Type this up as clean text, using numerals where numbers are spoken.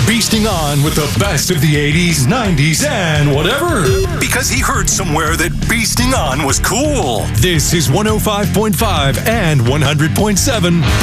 beasting on with the best of the 80s, 90s, and whatever. Because he heard somewhere that beasting on was cool. This is 105.5 and 100.7